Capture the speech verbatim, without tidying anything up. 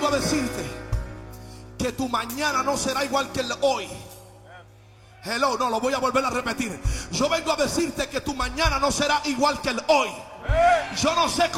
a decirte que tu mañana no será igual que el hoy. Hello, no, lo voy a volver a repetir. Yo vengo a decirte que tu mañana no será igual que el hoy. Yo no sé cómo